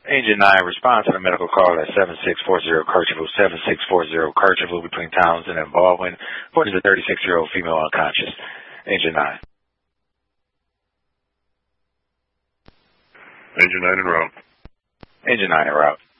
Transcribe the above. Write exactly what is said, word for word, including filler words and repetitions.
Engine nine, response to the medical call at seven six four zero Kirchville, seven six four zero Kirchville between Townsend and Baldwin. Report is a thirty-six-year-old female unconscious. Engine nine. Engine nine en route. Engine nine en route.